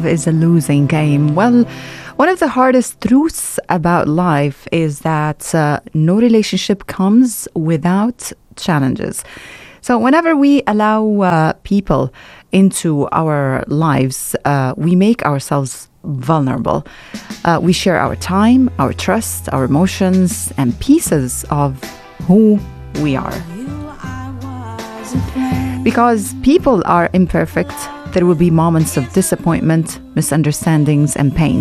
is a losing game. Well, one of the hardest truths about life is that no relationship comes without challenges. So whenever we allow people into our lives, we make ourselves vulnerable. We share our time, our trust, our emotions, and pieces of who we are. Because people are imperfect, there will be moments of disappointment, misunderstandings, and pain.